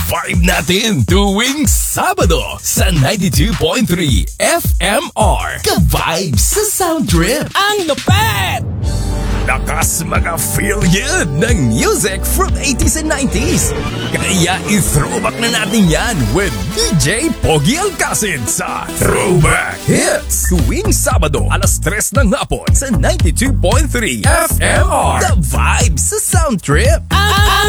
vibe natin tuwing Sabado sa 92.3 FMR. Ka-vibe sa Sound Trip. Ang lupet! Lakas mga-feel yun ng music from 80s and 90s. Kaya i-throwback na natin yan with DJ Pogi Alcacid sa Throwback Hits. Tuwing Sabado, alas 3 ng hapon sa 92.3 FMR. The Vibe sa Sound Trip.